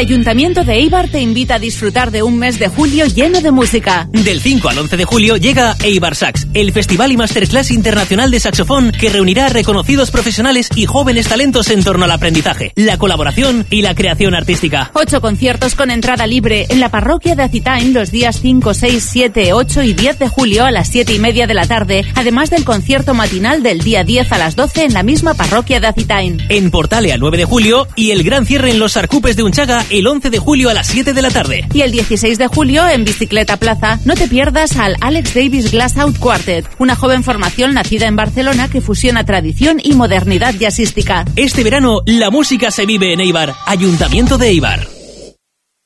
Ayuntamiento de Eibar te invita a disfrutar de un mes de julio lleno de música. Del 5 al 11 de julio llega Eibar Sax, el festival y masterclass internacional de saxofón que reunirá a reconocidos profesionales y jóvenes talentos en torno al aprendizaje, la colaboración y la creación artística. 8 conciertos con entrada libre en la parroquia de Acitain los días 5, 6, 7, 8 y 10 de julio a las 7:30 de la tarde, además del concierto matinal del día 10 a las 12 en la misma parroquia de Acitain. En Portale al 9 de julio y el gran cierre en los Arcupes de Unchaga el 11 de julio a las 7 de la tarde. Y el 16 de julio, en Bicicleta Plaza, no te pierdas al Alex Davis Glass Out Quartet, una joven formación nacida en Barcelona que fusiona tradición y modernidad jazzística. Este verano, la música se vive en Eibar, Ayuntamiento de Eibar.